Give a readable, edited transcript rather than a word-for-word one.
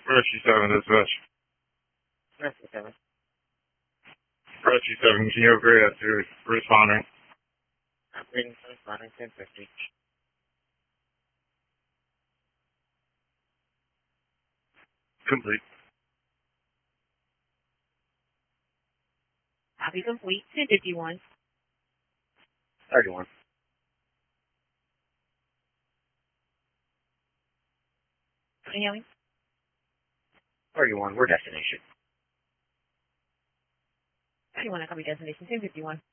Rescue 7, dispatch. Rescue 7. Rescue 7, can you upgrade that to responding? Upgrading to responding 1050. Complete. Copy complete. 1051. 31. Can you hear me? 31, we're destination. 31, I copy destination 1051.